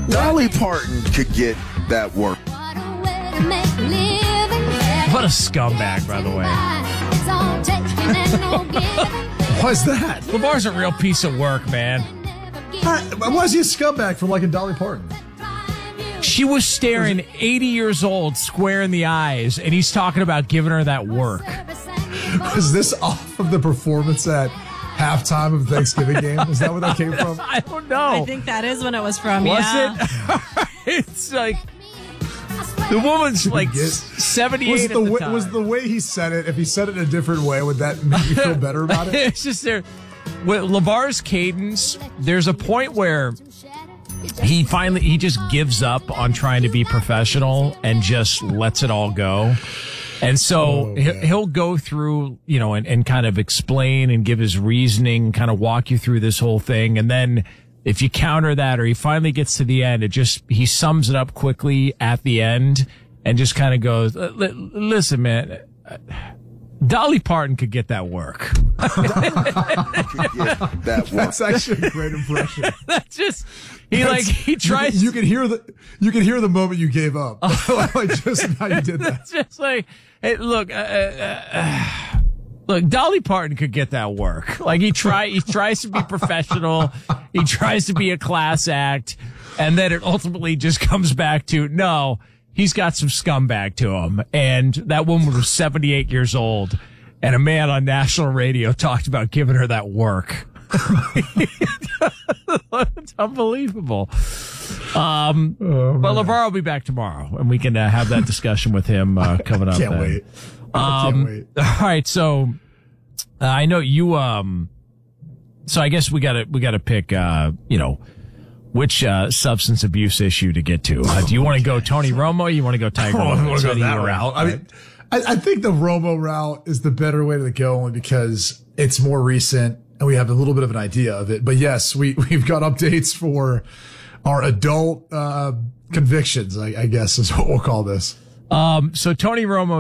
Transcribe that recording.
Dolly Parton could get that work. What a scumbag, by the way. Why's that? LeVar's a real piece of work, man. Why is he a scumbag for liking Dolly Parton? She was staring 80 years old square in the eyes, and he's talking about giving her that work. Was this off of the performance at halftime of the Thanksgiving game? Is that where that came from? I don't know. I think that is when it was from. Was yeah. it? It's like the woman's like 78 Was at the time. was the way he said it? If he said it in a different way, would that make you feel better about it? It's just there. With LeVar's cadence, there's a point where he just gives up on trying to be professional and just lets it all go. And so he'll go through, and kind of explain and give his reasoning, kind of walk you through this whole thing. And then if you counter that or he finally gets to the end, he sums it up quickly at the end and just kind of goes, listen, man, Dolly Parton could get that work. That's actually a great impression. That's just he tries. You can hear the moment you gave up. Like just now you did that. That's just like, hey, look, Dolly Parton could get that work. Like he tries to be professional. He tries to be a class act, and then it ultimately just comes back to no. He's got some scumbag to him. And that woman was 78 years old, and a man on national radio talked about giving her that work. It's unbelievable. But LeVar will be back tomorrow, and we can have that discussion with him coming up. Can't wait. Can't wait. All right, so I know you. So I guess we gotta pick. Which substance abuse issue to get to? Do you want to go Tony Romo? Or you want to go Tiger Woods? I want to go that route. I mean, I think the Romo route is the better way to go, only because it's more recent and we have a little bit of an idea of it. But yes, we've got updates for our adult convictions, I guess is what we'll call this. So Tony Romo